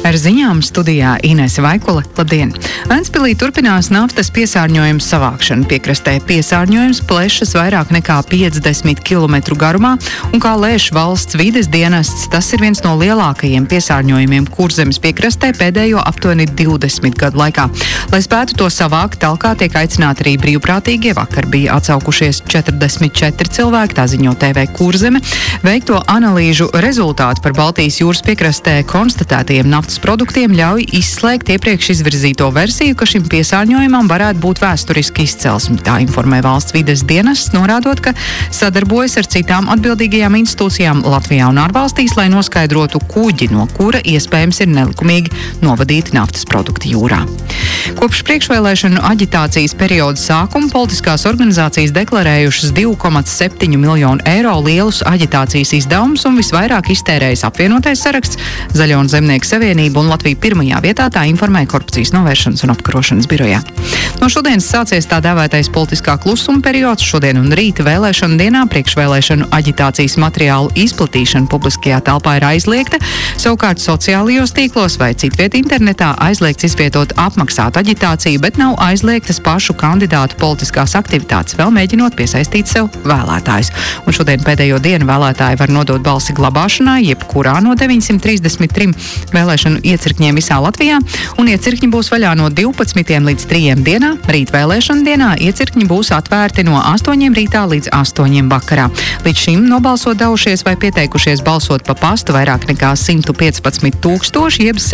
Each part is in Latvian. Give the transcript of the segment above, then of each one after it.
Ar ziņām studijā Inese Vaikule. Labdien! Ventspilī turpinās naftas piesārņojums savākšana. Piekrastē piesārņojums plešas vairāk nekā 50 km garumā, un kā lēš valsts vides dienests, tas ir viens no lielākajiem piesārņojumiem Kurzemes piekrastē pēdējo aptuveni 20 gadu laikā. Lai spētu to savākt, talkā tiek aicināti arī brīvprātīgie. Vakar bija atsaukušies 44 cilvēki, tā ziņo TV Kurzeme. Veikto analīžu rezultāti par Baltijas jūras piekrastē konstatētajiem naftas produktiem ļauj izslēgt iepriekš izvirzīto versiju, ka šim piesārņojumam varētu būt vēsturiski izcelsme. Tā informē valsts vides dienests, norādot, ka sadarbojas ar citām atbildīgajām institūcijām Latvijā un ārvalstīs, lai noskaidrotu kuģi, no kura iespējams ir nelikumīgi novadīti naftas produkti jūrā. Kopš priekšvēlēšanu aģitācijas perioda sākuma politiskās organizācijas deklarējušas 2,7 miljonu eiro lielus aģitācijas izdevumus un visvairāk iztērējas apvienotais saraksts, Zaļo un Zemnieku savienība un Latvija pirmajā vietā, tā informēja Korupcijas novēršanas un apkarošanas birojā. No šodienas sācies tā dēvētais politiskā klusuma periods. Šodien un rīt vēlēšanu dienā priekšvēlēšanu aģitācijas materiālu izplatīšana publiskajā telpā ir aizliegta. Savukārt sociālajos tīklos vai citviet internetā aizliegts izvietot apmaksātu aģitāciju, bet nav aizliegtas pašu kandidātu politiskās aktivitātes, vēl mēģinot piesaistīt sev vēlētājus. Un šodien pēdējo dienu vēlētāji var nodot balsi glabāšanai, jebkurā no 933 vēlēšanu iecirkņiem visā Latvijā, un iecirkņi būs vaļā no 12 līdz 3 dienā. Rīt vēlēšanu dienā iecirkņi būs atvērti no 8 rītā līdz 8 vakarā. Līdz šim nobalsot devušies vai pieteikušies balsot pa pastu vairāk nekā 115 tūkstoši, jeb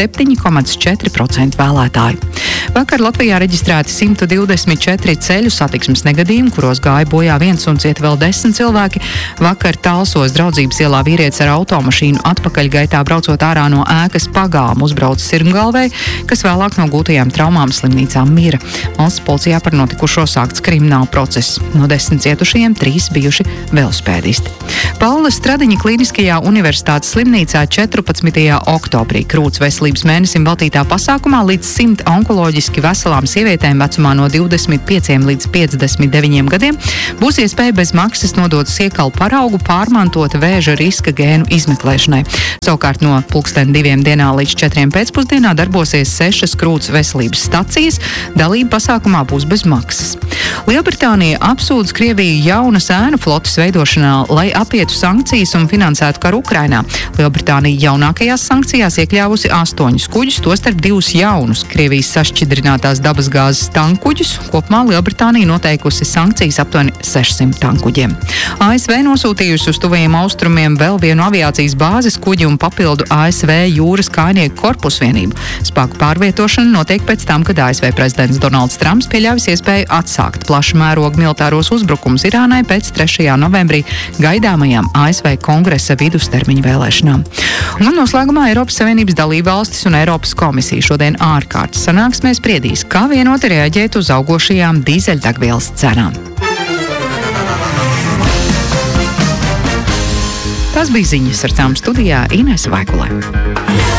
7,4% vēlētāju. Vakar Latvijā reģistrēti 124 ceļu satiksmes negadījumi, kuros gāja bojā viens un cieta vēl 10 cilvēki. Vakar Talsos Draudzības ielā vīrietis ar automašīnu atpakaļgaitā braucot ārā no ēkas pagalma uzbrauca sirmgalvei, kas vēlāk no gūtajām traumām slimnīcā mira. Valsts policijā par notikušo sākts krimināla process. No 10 cietušajiem 3 bijuši velospēdisti. Paula Stradiņa Kliniskajā universitātes slimnīcā 14. oktobrī Krūts veselības mēnesim veltītā pasākumā līdz 100 onkoloģiski veselām sievietēm vecumā no 25 līdz 59 gadiem būs iespēja bez maksas nodot siekalu paraugu pārmantot vēža riska gēnu izmeklēšanai. Savukārt no 2 dienā līdz 4 pēcpusdienā darbosies 6 Krūts veselības stacijas. Dalība pasākumā būs bez maksas. Lielbritānija apsūdz Krieviju jaunas ēnu flotes veidošanā, lai apietu sankcijas un finansētu karu Ukrainā. Lielbritānija jaunākajās sankcijās iekļāvusi 8 kuģus, tostarp 2 jaunus Krievijas sašķidrinātās dabasgāzes tankuģus. Kopumā Lielbritānija noteikusi sankcijas aptuveni 600 tankuģiem. ASV nosūtījusi uz tuvajiem austrumiem vēl vienu aviācijas bāzes kuģi un papildu ASV jūras kājnieku korpusu vienību. Spēku pārvietošana notiek pēc tam, kad ASV prezidents Donalds Trumps pieļāvis iespēju atsākt plaša mēroga militāros uzbrukumus Irānai pēc 3. novembrī gaidāmajām ASV kongresa vidustermiņa vēlēšanām. Un noslēgumā Eiropas Savienības dalībvalstis un Eiropas komisija šodien ārkārtas sanāksmē spriedīs, kā vienoti reaģēt uz augošajām dīzeļdegvielas cenām. Tas bija ziņas, ar tām studijā Inese Vaikule.